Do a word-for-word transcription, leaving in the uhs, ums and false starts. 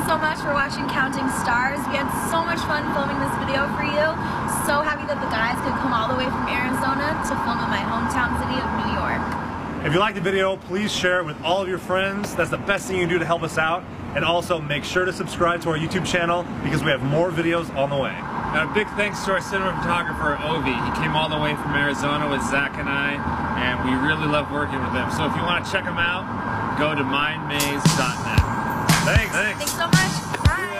so much for watching Counting Stars. We had so much fun filming this video for you. So happy that the guys could come all the way from Arizona to film in my hometown city of New York. If you liked the video, please share it with all of your friends. That's the best thing you can do to help us out. And also make sure to subscribe to our YouTube channel because we have more videos on the way. And a big thanks to our cinematographer, Ovi. He came all the way from Arizona with Zach and I, and we really love working with him. So if you want to check him out, go to mind maze dot net. Thanks. Thanks. Thanks so much.